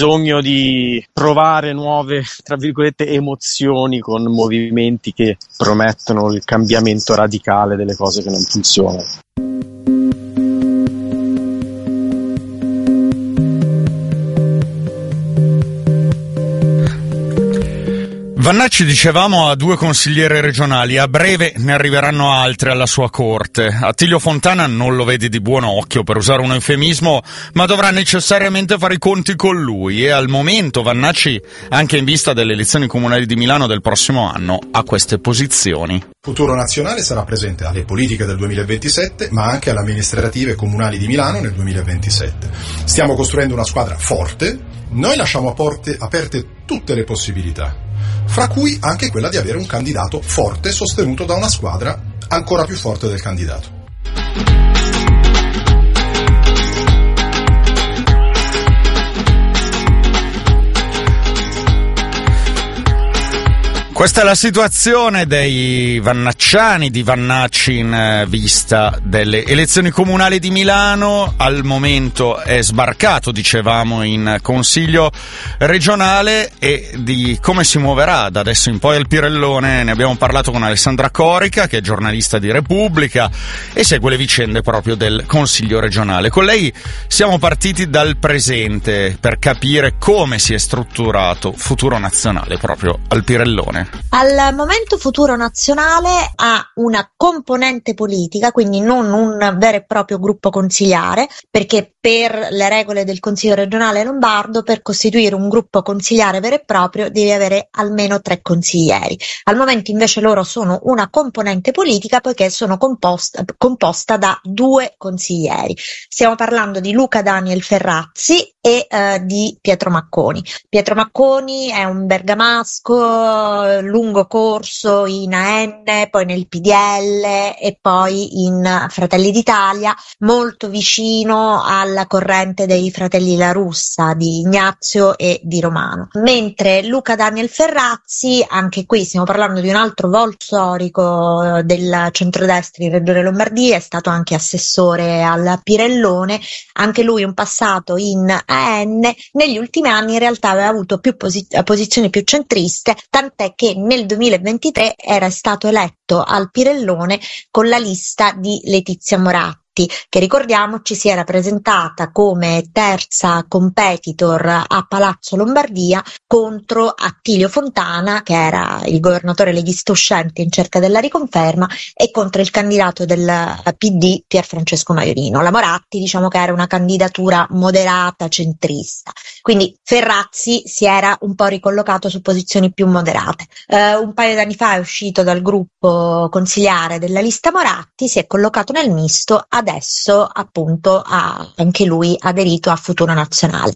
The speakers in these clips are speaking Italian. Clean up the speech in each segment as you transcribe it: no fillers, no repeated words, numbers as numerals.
bisogno di provare nuove, tra virgolette, emozioni con movimenti che promettono il cambiamento radicale delle cose che non funzionano. Vannacci, dicevamo, ha 2 consigliere regionali, a breve ne arriveranno altre alla sua corte. Attilio Fontana non lo vede di buon occhio, per usare un eufemismo, ma dovrà necessariamente fare i conti con lui, e al momento Vannacci, anche in vista delle elezioni comunali di Milano del prossimo anno, ha queste posizioni. Futuro Nazionale sarà presente alle politiche del 2027, ma anche alle amministrative comunali di Milano nel 2027. Stiamo costruendo una squadra forte, noi lasciamo aperte tutte le possibilità, fra cui anche quella di avere un candidato forte sostenuto da una squadra ancora più forte del candidato. Questa è la situazione dei vannacciani, di Vannacci, in vista delle elezioni comunali di Milano. Al momento è sbarcato, dicevamo, in Consiglio regionale, e di come si muoverà da adesso in poi al Pirellone ne abbiamo parlato con Alessandra Corica, che è giornalista di Repubblica e segue le vicende proprio del Consiglio regionale. Con lei siamo partiti dal presente per capire come si è strutturato Futuro Nazionale proprio al Pirellone. Al momento Futuro Nazionale ha una componente politica, quindi non un vero e proprio gruppo consigliare, perché per le regole del Consiglio regionale lombardo, per costituire un gruppo consigliare vero e proprio devi avere almeno 3 consiglieri. Al momento invece loro sono una componente politica, poiché sono composta da 2 consiglieri. Stiamo parlando di Luca Daniel Ferrazzi e di Pietro Macconi. Pietro Macconi è un bergamasco, lungo corso in AN, poi nel PDL e poi in Fratelli d'Italia, molto vicino alla corrente dei Fratelli La Russa, di Ignazio e di Romano. Mentre Luca Daniel Ferrazzi, anche qui stiamo parlando di un altro volto storico del centrodestra in Regione Lombardia, è stato anche assessore al Pirellone, anche lui un passato in AN, negli ultimi anni in realtà aveva avuto più posizioni più centriste, tant'è che nel 2023 era stato eletto al Pirellone con la lista di Letizia Moratti, che ricordiamoci si era presentata come terza competitor a Palazzo Lombardia contro Attilio Fontana, che era il governatore leghista uscente in cerca della riconferma, e contro il candidato del PD Pierfrancesco Maiorino. La Moratti, diciamo che era una candidatura moderata, centrista, quindi Ferrazzi si era un po' ricollocato su posizioni più moderate. Un paio d'anni fa è uscito dal gruppo consigliare della lista Moratti, si è collocato nel misto, adesso appunto ha anche lui aderito a Futuro Nazionale.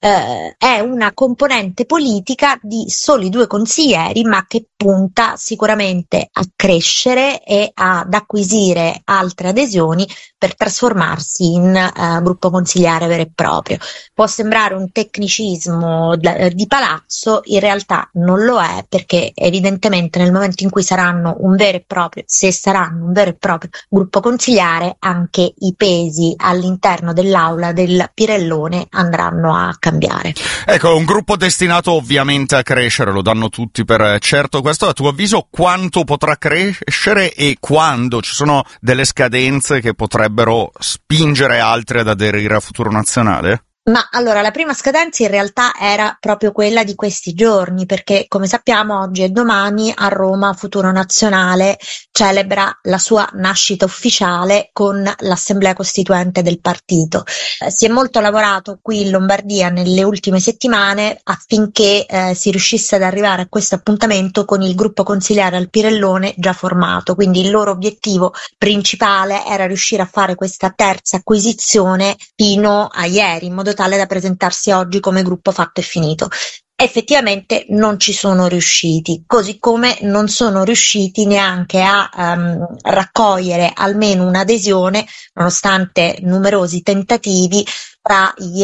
È una componente politica di soli 2 consiglieri, ma che punta sicuramente a crescere e ad acquisire altre adesioni per trasformarsi in gruppo consigliare vero e proprio. Può sembrare un tecnicismo di palazzo, in realtà non lo è, perché evidentemente nel momento in cui saranno un vero e proprio, se saranno un vero e proprio gruppo consigliare, anche i pesi all'interno dell'aula del Pirellone andranno a cambiare. Ecco, un gruppo destinato ovviamente a crescere, lo danno tutti per certo. Questo, a tuo avviso, quanto potrà crescere e quando? Ci sono delle scadenze che potrebbero spingere altri ad aderire a Futuro Nazionale? Ma allora, la prima scadenza in realtà era proprio quella di questi giorni, perché come sappiamo oggi e domani a Roma Futuro Nazionale celebra la sua nascita ufficiale con l'assemblea costituente del partito. Si è molto lavorato qui in Lombardia nelle ultime settimane affinché si riuscisse ad arrivare a questo appuntamento con il gruppo consigliare al Pirellone già formato, quindi il loro obiettivo principale era riuscire a fare questa terza acquisizione fino a ieri, in modo tale da presentarsi oggi come gruppo fatto e finito. Effettivamente non ci sono riusciti, così come non sono riusciti neanche a raccogliere almeno un'adesione, nonostante numerosi tentativi, tra gli eletti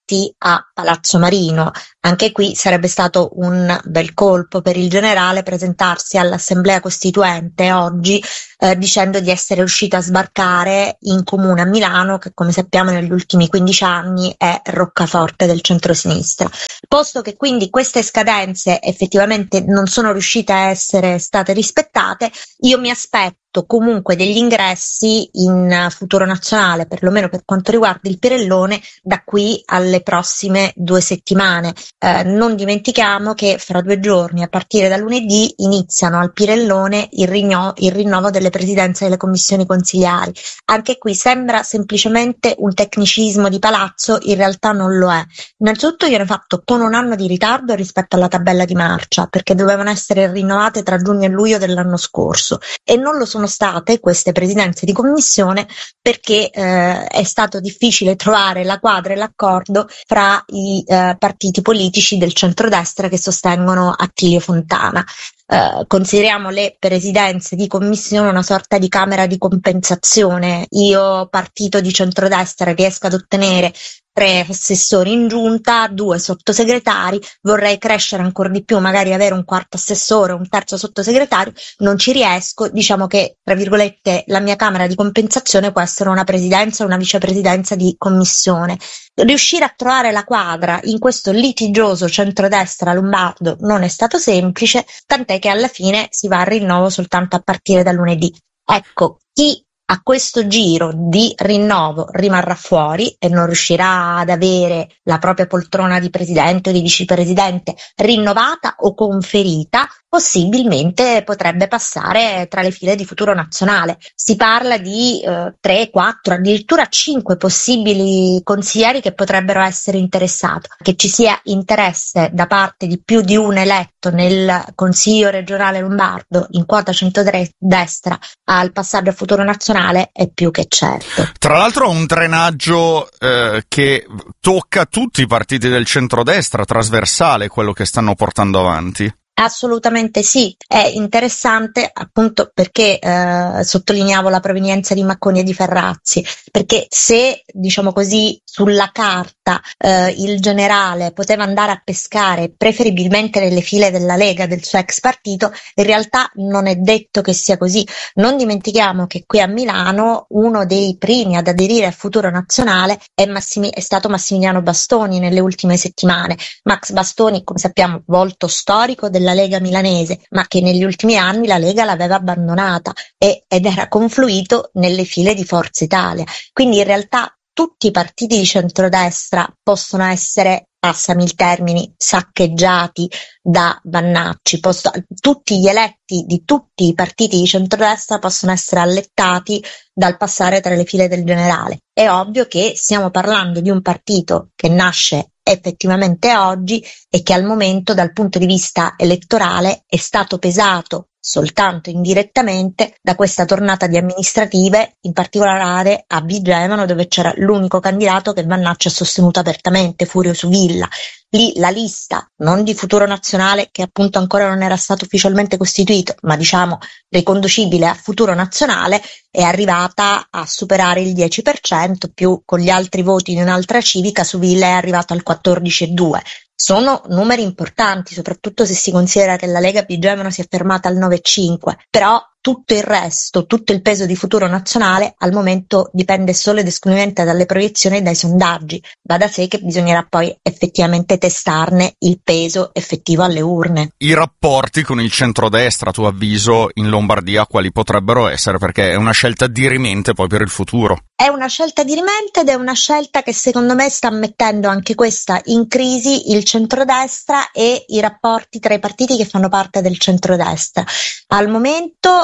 eletti a Palazzo Marino. Anche qui sarebbe stato un bel colpo per il generale presentarsi all'Assemblea Costituente oggi dicendo di essere riuscito a sbarcare in comune a Milano, che come sappiamo negli ultimi 15 anni è roccaforte del centrosinistra. Posto che quindi queste scadenze effettivamente non sono riuscite a essere state rispettate, io mi aspetto comunque degli ingressi in Futuro Nazionale, perlomeno per quanto riguarda il Pirellone, da qui alle prossime 2 settimane. Non dimentichiamo che fra 2 giorni, a partire da lunedì, iniziano al Pirellone il rinnovo delle presidenze delle commissioni consigliari. Anche qui sembra semplicemente un tecnicismo di palazzo, in realtà non lo è. Innanzitutto viene fatto con 1 anno di ritardo rispetto alla tabella di marcia, perché dovevano essere rinnovate tra giugno e luglio dell'anno scorso, e non lo sono state queste presidenze di commissione perché è stato difficile trovare la quadra e l'accordo fra i partiti politici del centrodestra che sostengono Attilio Fontana. Consideriamo le presidenze di commissione una sorta di camera di compensazione. Io, partito di centrodestra, riesco ad ottenere 3 assessori in giunta, 2 sottosegretari, vorrei crescere ancora di più, magari avere un 4º assessore, un 3° sottosegretario, non ci riesco. Diciamo che, tra virgolette, la mia camera di compensazione può essere una presidenza o una vicepresidenza di commissione. Riuscire a trovare la quadra in questo litigioso centrodestra lombardo non è stato semplice, tant'è che alla fine si va al rinnovo soltanto a partire da lunedì. Ecco, chi a questo giro di rinnovo rimarrà fuori e non riuscirà ad avere la propria poltrona di presidente o di vicepresidente rinnovata o conferita, possibilmente potrebbe passare tra le file di Futuro Nazionale. Si parla di 3, 4, addirittura 5 possibili consiglieri che potrebbero essere interessati. Che ci sia interesse da parte di più di un eletto nel Consiglio regionale lombardo in quota centrodestra al passaggio a Futuro Nazionale è più che certo. Tra l'altro un drenaggio che tocca tutti i partiti del centrodestra, trasversale, quello che stanno portando avanti. Assolutamente sì, è interessante appunto perché sottolineavo la provenienza di Macconi e di Ferrazzi, perché se, diciamo così, sulla carta il generale poteva andare a pescare preferibilmente nelle file della Lega, del suo ex partito, in realtà non è detto che sia così. Non dimentichiamo che qui a Milano uno dei primi ad aderire a Futuro Nazionale è stato Massimiliano Bastoni nelle ultime settimane. Max Bastoni, come sappiamo, volto storico della Lega milanese, ma che negli ultimi anni la Lega l'aveva abbandonata ed era confluito nelle file di Forza Italia. Quindi in realtà tutti i partiti di centrodestra possono essere, passami il termine, saccheggiati da Vannacci. Tutti gli eletti di tutti i partiti di centrodestra possono essere allettati dal passare tra le file del generale. È ovvio che stiamo parlando di un partito che nasce effettivamente oggi e che al momento dal punto di vista elettorale è stato pesato soltanto indirettamente da questa tornata di amministrative, in particolare a Vigevano, dove c'era l'unico candidato che Vannacci ha sostenuto apertamente, Furio Suvilla. Lì la lista, non di Futuro Nazionale, che appunto ancora non era stato ufficialmente costituito, ma diciamo riconducibile a Futuro Nazionale, è arrivata a superare il 10%, più con gli altri voti di un'altra civica Suvilla è arrivato al 14,2%. Sono numeri importanti, soprattutto se si considera che la Lega Vigevano si è fermata al 9,5%, però tutto il resto, tutto il peso di Futuro Nazionale al momento dipende solo ed esclusivamente dalle proiezioni e dai sondaggi. Va da sé che bisognerà poi effettivamente testarne il peso effettivo alle urne. I rapporti con il centrodestra, a tuo avviso, in Lombardia quali potrebbero essere? Perché è una scelta dirimente poi per il futuro. È una scelta dirimente ed è una scelta che secondo me sta mettendo anche questa in crisi il centrodestra e i rapporti tra i partiti che fanno parte del centrodestra. Al momento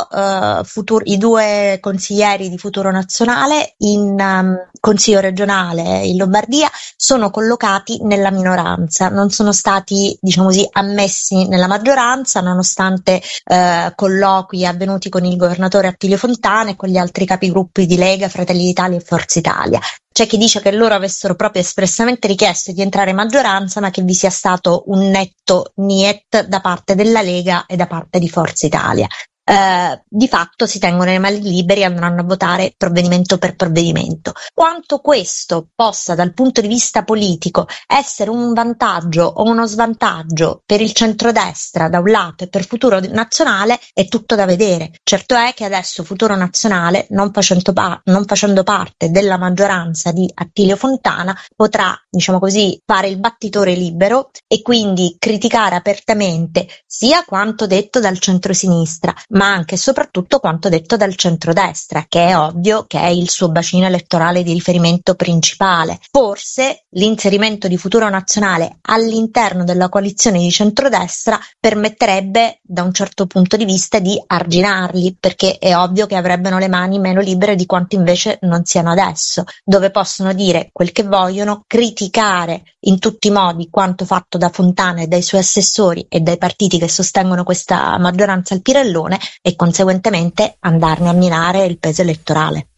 i 2 consiglieri di Futuro Nazionale in Consiglio regionale in Lombardia sono collocati nella minoranza, non sono stati, diciamo così, ammessi nella maggioranza, nonostante colloqui avvenuti con il governatore Attilio Fontana e con gli altri capigruppi di Lega, Fratelli d'Italia e Forza Italia. C'è chi dice che loro avessero proprio espressamente richiesto di entrare in maggioranza, ma che vi sia stato un netto niet da parte della Lega e da parte di Forza Italia. di fatto si tengono le mani liberi e andranno a votare provvedimento per provvedimento. Quanto questo possa dal punto di vista politico essere un vantaggio o uno svantaggio per il centrodestra da un lato e per Futuro Nazionale è tutto da vedere. Certo è che adesso Futuro Nazionale, non facendo parte della maggioranza di Attilio Fontana, potrà, diciamo così, fare il battitore libero e quindi criticare apertamente sia quanto detto dal centrosinistra, ma anche e soprattutto quanto detto dal centrodestra, che è ovvio che è il suo bacino elettorale di riferimento principale. Forse l'inserimento di Futuro Nazionale all'interno della coalizione di centrodestra permetterebbe da un certo punto di vista di arginarli, perché è ovvio che avrebbero le mani meno libere di quanto invece non siano adesso, dove possono dire quel che vogliono, criticare in tutti i modi quanto fatto da Fontana e dai suoi assessori e dai partiti che sostengono questa maggioranza al Pirellone e conseguentemente andarne a minare il peso elettorale.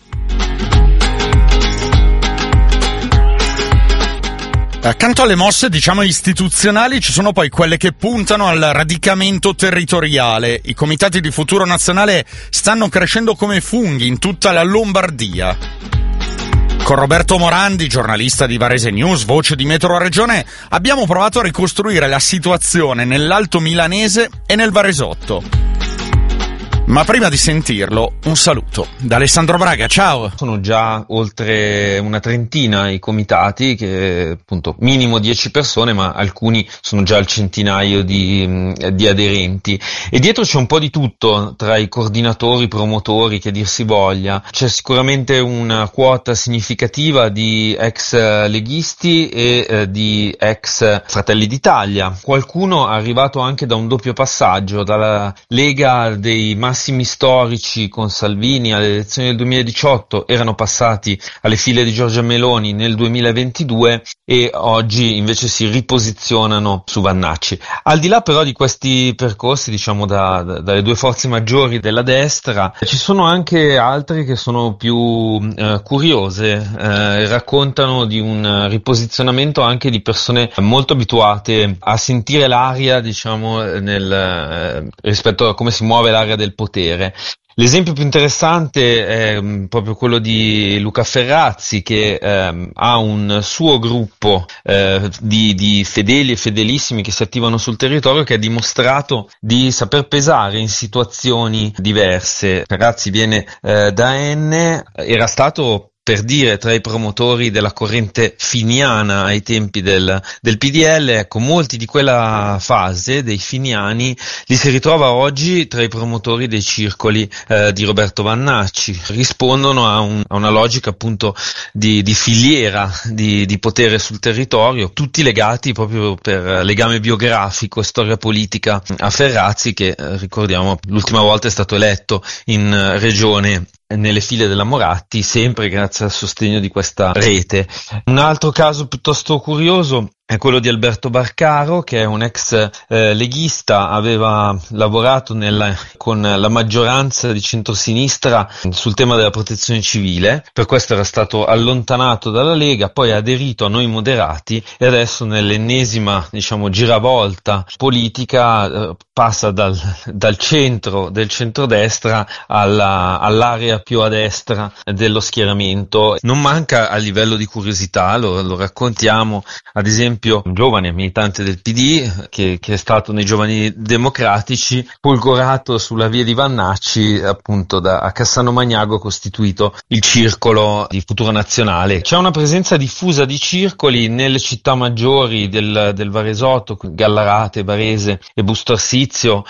Accanto alle mosse, diciamo, istituzionali, ci sono poi quelle che puntano al radicamento territoriale. I comitati di Futuro Nazionale stanno crescendo come funghi in tutta la Lombardia. Con Roberto Morandi, giornalista di Varese News, voce di Metro Regione, abbiamo provato a ricostruire la situazione nell'Alto Milanese e nel Varesotto. Ma prima di sentirlo, un saluto da Alessandro Braga, ciao! Sono già oltre una trentina i comitati, che appunto minimo 10 persone, ma alcuni sono già al centinaio di aderenti. E dietro c'è un po' di tutto, tra i coordinatori, promotori, che dir si voglia. C'è sicuramente una quota significativa di ex leghisti e di ex Fratelli d'Italia. Qualcuno è arrivato anche da un doppio passaggio, dalla Lega dei massimi storici con Salvini alle elezioni del 2018, erano passati alle file di Giorgia Meloni nel 2022 e oggi invece si riposizionano su Vannacci. Al di là però di questi percorsi, diciamo dalle due forze maggiori della destra, ci sono anche altre che sono più curiose, raccontano di un riposizionamento anche di persone molto abituate a sentire l'aria, diciamo, rispetto a come si muove l'aria del potere. L'esempio più interessante è proprio quello di Luca Ferrazzi, che ha un suo gruppo di fedeli e fedelissimi che si attivano sul territorio, che ha dimostrato di saper pesare in situazioni diverse. Ferrazzi viene da Enne, era stato, per dire, tra i promotori della corrente finiana ai tempi del PDL. Ecco, molti di quella fase dei finiani li si ritrova oggi tra i promotori dei circoli di Roberto Vannacci. Rispondono a una logica appunto di filiera di potere sul territorio, tutti legati proprio per legame biografico e storia politica a Ferrazzi, che ricordiamo l'ultima volta è stato eletto in regione nelle file della Moratti, sempre grazie al sostegno di questa rete. Un altro caso piuttosto curioso è quello di Alberto Barcaro, che è un ex leghista, aveva lavorato con la maggioranza di centrosinistra sul tema della protezione civile, per questo era stato allontanato dalla Lega, poi ha aderito a Noi Moderati e adesso nell'ennesima, diciamo, giravolta politica passa dal centro del centrodestra all'area più a destra dello schieramento. Non manca a livello di curiosità, lo raccontiamo, ad esempio un giovane militante del PD che è stato nei Giovani Democratici, folgorato sulla via di Vannacci, appunto a Cassano Magnago ha costituito il circolo di Futuro Nazionale. C'è una presenza diffusa di circoli nelle città maggiori del Varesotto, Gallarate, Varese e Busto Arsizio.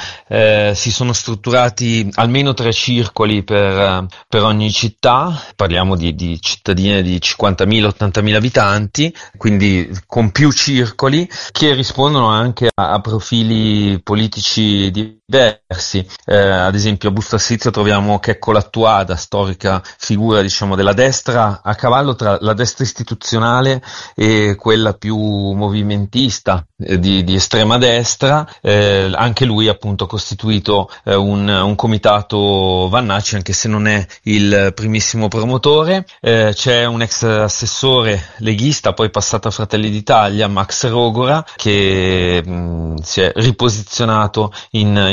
Si sono strutturati almeno 3 circoli per ogni città, parliamo di cittadine di 50.000-80.000 abitanti, quindi con più circoli che rispondono anche a profili politici diversi. Ad esempio a Busto Arsizio troviamo Checco Lattuada, storica figura, diciamo, della destra, a cavallo tra la destra istituzionale e quella più movimentista di estrema destra. Anche lui appunto ha costituito un comitato Vannacci, anche se non è il primissimo promotore. C'è un ex assessore leghista, poi passato a Fratelli d'Italia, Max Rogora, che si è riposizionato in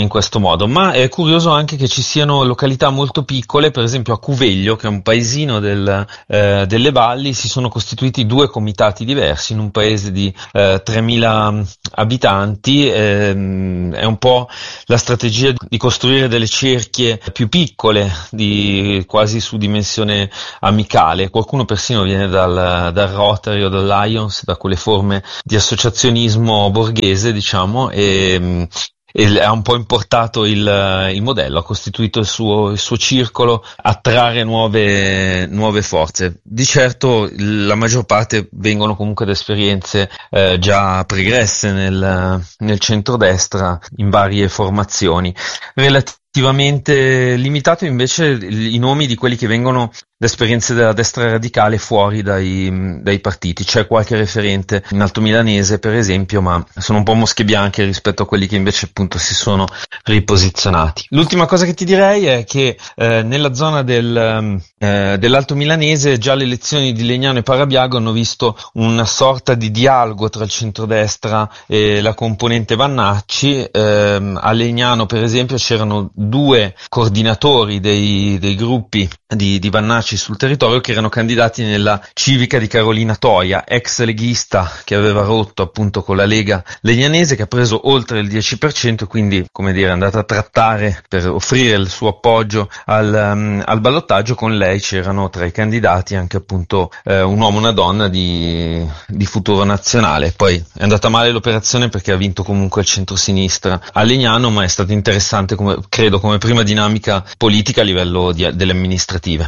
in questo modo, ma è curioso anche che ci siano località molto piccole, per esempio a Cuveglio, che è un paesino delle valli, si sono costituiti 2 comitati diversi in un paese di 3.000 abitanti. È un po' la strategia di costruire delle cerchie più piccole, quasi su dimensione amicale. Qualcuno persino viene dal Rotary o dal Lions, da quelle forme di associazionismo borghese, diciamo, e ha un po' importato il modello, ha costituito il suo circolo, attrarre nuove forze. Di certo la maggior parte vengono comunque da esperienze già pregresse nel centrodestra in varie formazioni. Relativamente limitato invece i nomi di quelli che vengono da esperienze della destra radicale fuori dai partiti. C'è qualche referente in Alto Milanese, per esempio, ma sono un po' mosche bianche rispetto a quelli che invece appunto si sono riposizionati. L'ultima cosa che ti direi è che nella zona dell'Alto Milanese già le elezioni di Legnano e Parabiago hanno visto una sorta di dialogo tra il centrodestra e la componente Vannacci. A Legnano, per esempio, c'erano 2 coordinatori dei gruppi di Vannacci sul territorio che erano candidati nella civica di Carolina Toia, ex leghista che aveva rotto appunto con la Lega legnanese, che ha preso oltre il 10%, quindi come dire è andata a trattare per offrire il suo appoggio al ballottaggio. Con lei c'erano tra i candidati anche appunto un uomo e una donna di Futuro Nazionale. Poi è andata male l'operazione perché ha vinto comunque il centrosinistra a Legnano, ma è stato interessante credo come prima dinamica politica a livello delle amministrative.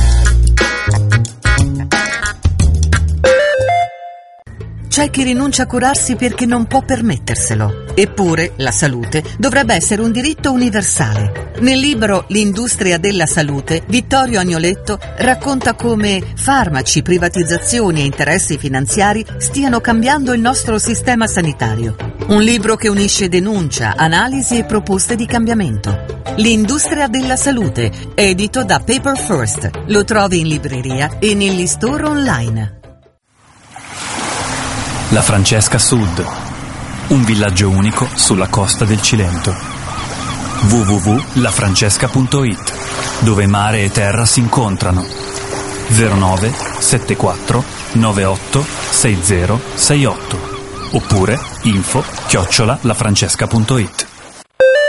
C'è chi rinuncia a curarsi perché non può permetterselo. Eppure la salute dovrebbe essere un diritto universale. Nel libro L'industria della salute, Vittorio Agnoletto racconta come farmaci, privatizzazioni e interessi finanziari stiano cambiando il nostro sistema sanitario. Un libro che unisce denuncia, analisi e proposte di cambiamento. L'industria della salute, edito da Paper First. Lo trovi in libreria e negli store online. La Francesca Sud, un villaggio unico sulla costa del Cilento. www.lafrancesca.it, dove mare e terra si incontrano. 09 74 98 60 68 oppure info@lafrancesca.it.